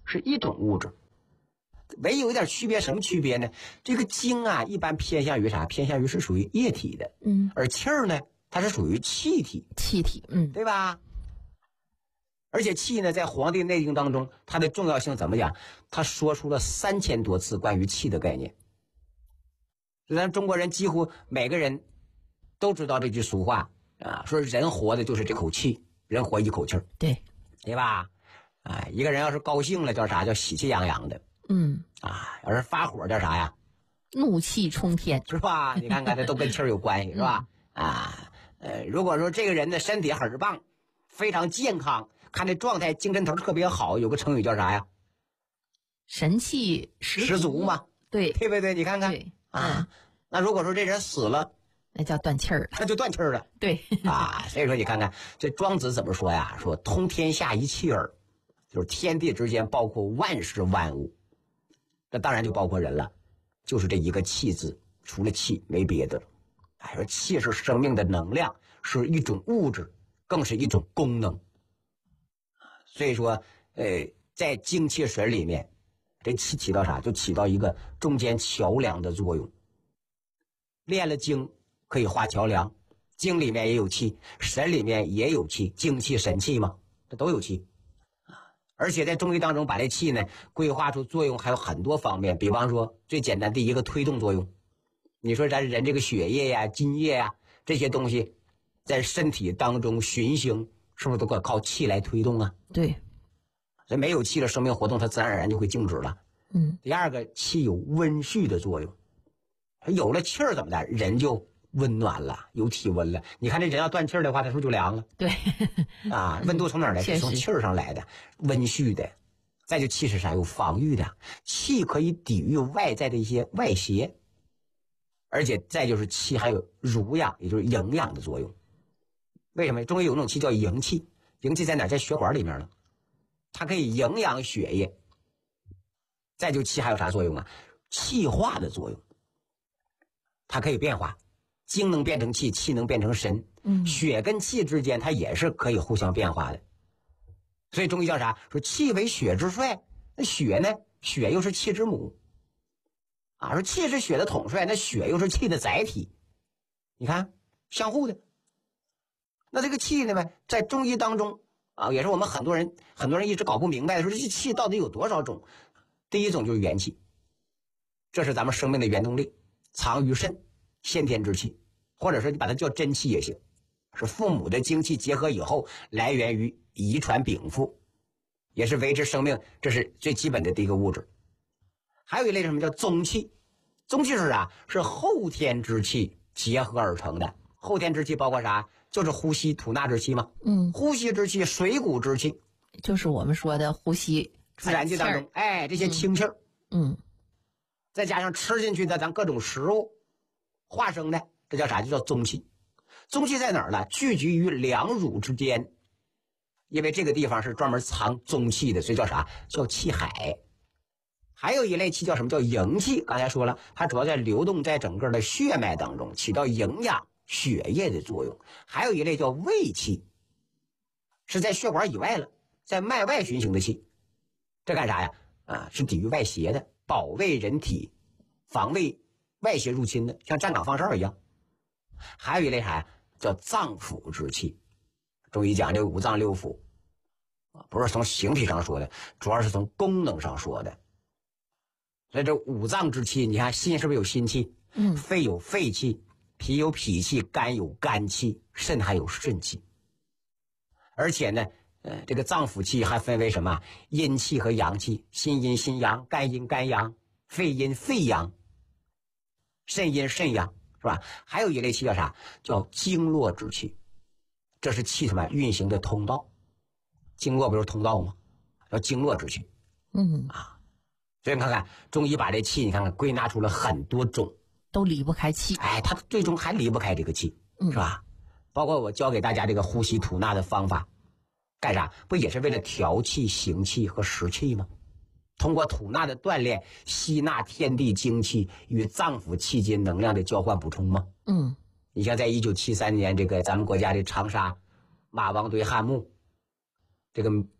是一种物质，唯有一点区别，什么区别呢？这个精啊，一般偏向于啥？偏向于是属于液体的，而气儿呢，它是属于气体，对吧？而且气呢，在《黄帝内经》当中，它的重要性怎么讲？他说出了3000多次关于气的概念。咱中国人几乎每个人都知道这句俗话啊，说人活的就是这口气，人活一口气儿，对吧？啊，一个人要是高兴了叫啥？叫喜气洋洋的。要是发火叫啥呀？ 怒气冲天， 是吧？你看看，这都跟气儿有关系，是吧？如果说这个人的身体很棒，非常健康，看这状态精神头特别好，有个成语叫啥呀？ 神气十足嘛， 对不对？你看看那如果说这人死了， 那叫断气儿， 那就断气儿了。 对所以说你看看这庄子怎么说呀？说通天下一气耳，就是天地之间包括万事万物，这当然就包括人了，就是这一个气字，除了气没别的了。说气是生命的能量，是一种物质，更是一种功能。所以说在精气神里面，这气起到啥？就起到一个中间桥梁的作用。练了精可以画桥梁，精里面也有气，神里面也有气，精气神气嘛，这都有气。而且在中医当中把这气呢规划出作用还有很多方面，比方说最简单第一个推动作用。你说咱人这个血液呀、津液呀这些东西在身体当中循行，是不是都靠气来推动啊？ 对， 所以没有气的生命活动它自然而然就会静止了。第二个，气有温煦的作用，有了气儿怎么的，人就温暖了，有体温了。你看这人要断气儿的话，他是不是就凉了？ 对温度从哪儿来？是从气儿上来的，温煦的。再就气是啥？有防御的，气可以抵御外在的一些外邪，而且再就是气还有濡养，也就是营养的作用。为什么？中医有种气叫营气，营气在哪？在血管里面呢，它可以营养血液。再就气还有啥作用啊？气化的作用，它可以变化，精能变成气，气能变成神。血跟气之间它也是可以互相变化的。所以中医叫啥？说气为血之帅，那血呢？血又是气之母说气是血的统帅，那血又是气的载体，你看相互的。那这个气呢，在中医当中也是我们很多人一直搞不明白的，说这气到底有多少种？第一种就是元气，这是咱们生命的原动力，藏于肾，先天之气，或者说你把它叫真气也行，是父母的精气结合以后来源于遗传禀赋，也是维持生命，这是最基本的第一个物质。还有一类什么叫宗气？宗气是啥？是后天之气结合而成的。后天之气包括啥？就是呼吸吐纳之气嘛。呼吸之气，水谷之气， 就是我们说的呼吸自然界当中这些清气儿。再加上吃进去的咱各种食物化生的，这叫啥？就叫宗气。宗气在哪儿呢？聚集于两乳之间，因为这个地方是专门藏宗气的，所以叫啥？叫气海。还有一类气叫什么？叫营气。刚才说了，它主要在流动在整个的血脉当中，起到营养血液的作用。还有一类叫卫气，是在血管以外了，在脉外循行的气。这干啥呀？是抵御外邪的，保卫人体，防卫外邪入侵的，像站岗放哨一样。还有一类啥呀？叫脏腑之气。中医讲这五脏六腑不是从形体上说的，主要是从功能上说的。所以这五脏之气，你看心是不是有心气？肺有肺气，脾有脾气，肝有肝气，肾还有肾气。而且呢这个脏腑气还分为什么？阴气和阳气，心阴心阳，肝阴肝阳，肺阴肺阳，肾阴肾阳，是吧？还有一类气叫啥？叫经络之气。这是气什么运行的通道？经络不是通道吗？叫经络之气。所以你看看中医把这气，你看看归纳出了很多种， 都离不开气。 它最终还离不开这个气，是吧？包括我教给大家这个呼吸吐纳的方法，干啥？不也是为了调气、行气和食气吗？通过吐纳的锻炼，吸纳天地精气与脏腑气机能量的交换补充吗？你像在1973年这个咱们国家的长沙马王堆汉墓，这个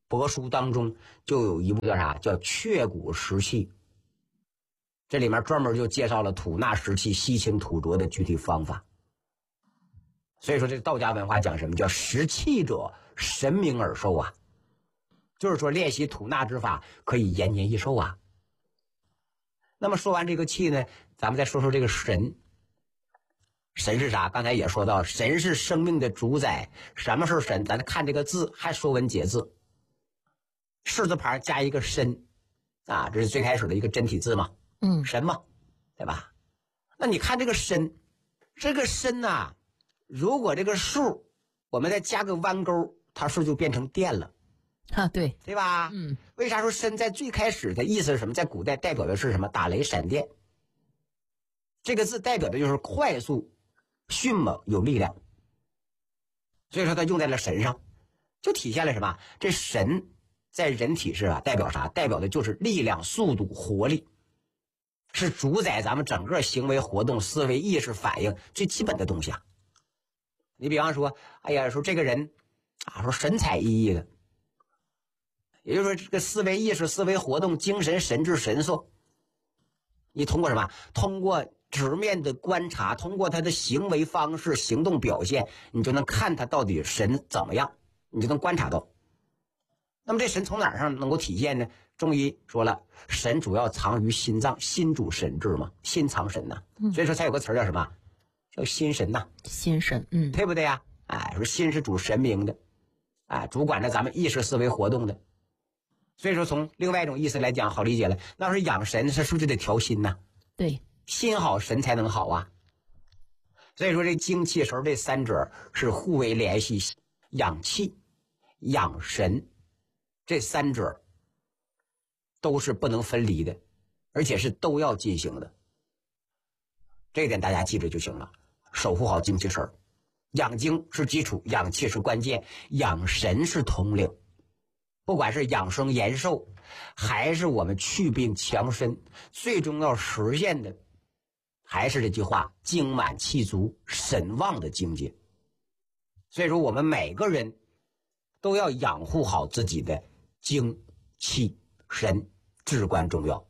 帛书当中就有一部叫啥？叫《确骨石器》，这里面专门就介绍了吐纳石器吸清吐浊的具体方法。所以说，这道家文化讲什么叫食气者神明而寿啊？就是说练习吐纳之法可以延年益寿啊。那么说完这个气呢，咱们再说说这个神。神是啥？刚才也说到，神是生命的主宰。什么是神？咱看这个字，还说文解字，士字旁加一个身啊，这是最开始的一个真体字嘛，神嘛，对吧？那你看这个身，这个身呐，如果这个数我们再加个弯钩，它数就变成电了啊，对吧？为啥说身在最开始的意思是什么？在古代代表的是什么？打雷闪电。这个字代表的就是快速、迅猛、有力量，所以说它用在了神上，就体现了什么？这神在人体是代表啥？代表的就是力量、速度、活力，是主宰咱们整个行为活动、思维、意识、反应最基本的东西啊。你比方说，哎呀，说这个人啊，说神采奕奕的，也就是说这个思维意识、思维活动、精神、神志、神色，你通过什么？通过直面的观察，通过他的行为方式、行动表现，你就能看他到底神怎么样，你就能观察到。那么这神从哪儿上能够体现呢？中医说了，神主要藏于心脏，心主神志嘛，心藏神呐。所以说才有个词叫什么？叫心神呐。 心神， 对不对呀？哎，说心是主神明的，哎，主管着咱们意识思维活动的。所以说从另外一种意思来讲，好理解了。那要是养神，是不是就得调心呐？ 对， 心好神才能好啊。所以说这精气神这三者是互为联系，养气、养神这三者都是不能分离的，而且是都要进行的。这一点大家记着就行了，守护好精气神。养精是基础，养气是关键，养神是统领。不管是养生延寿，还是我们祛病强身，最终要实现的还是这句话：精满气足、神旺的境界。所以说，我们每个人都要养护好自己的精气神，至关重要。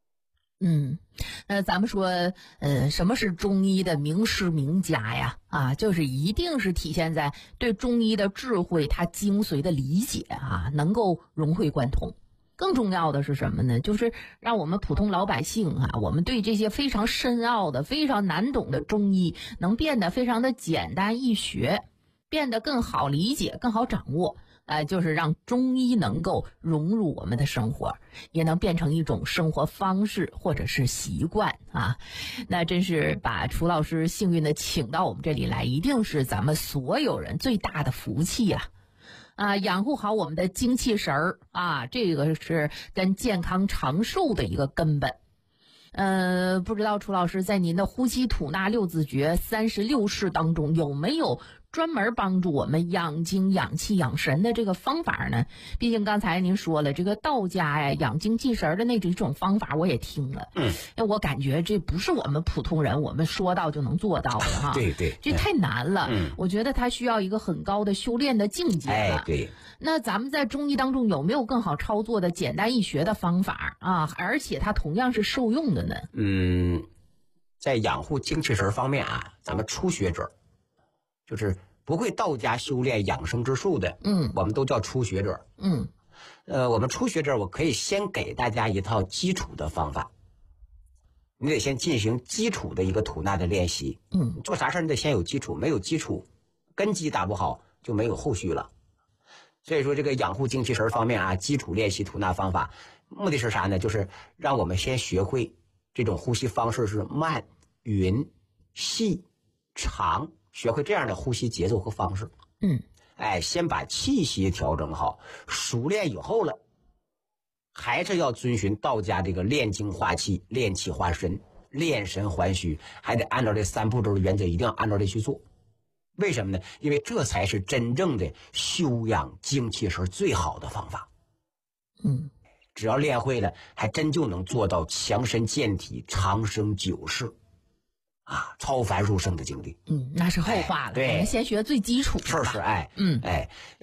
咱们说，什么是中医的名师名家呀？啊，就是一定是体现在对中医的智慧，它精髓的理解啊，能够融会贯通。更重要的是什么呢？就是让我们普通老百姓啊，我们对这些非常深奥的、非常难懂的中医，能变得非常的简单易学，变得更好理解、更好掌握。就是让中医能够融入我们的生活，也能变成一种生活方式或者是习惯啊。那真是把楚老师幸运的请到我们这里来，一定是咱们所有人最大的福气了。养护好我们的精气神儿啊，这个是跟健康长寿的一个根本。不知道楚老师在您的呼吸吐纳六字诀36式当中有没有专门帮助我们养精养气养神的这个方法呢？毕竟刚才您说了，这个道家呀养精气神的那几种方法我也听了，我感觉这不是我们普通人我们说到就能做到的哈。 对， 这太难了。我觉得它需要一个很高的修炼的境界了。 对。 那咱们在中医当中有没有更好操作的简单易学的方法啊？而且它同样是受用的呢？ 在养护精气神方面啊，咱们初学者，就是不会道家修炼养生之术的，我们都叫初学者。我们初学者，我可以先给大家一套基础的方法。你得先进行基础的一个吐纳的练习。做啥事你得先有基础，没有基础，根基打不好就没有后续了。所以说这个养护精气神方面啊，基础练习吐纳方法，目的是啥呢？就是让我们先学会这种呼吸方式是慢、匀、细、长，学会这样的呼吸节奏和方式。先把气息调整好，熟练以后了，还是要遵循道家这个炼精化气、炼气化神、炼神还虚，还得按照这3步骤的原则，一定要按照这去做。为什么呢？因为这才是真正的修养精气神最好的方法。只要练会了，还真就能做到强身健体、长生久世啊，超凡入圣的境地。 那是后话了。 对， 我们先学最基础的吧。 是。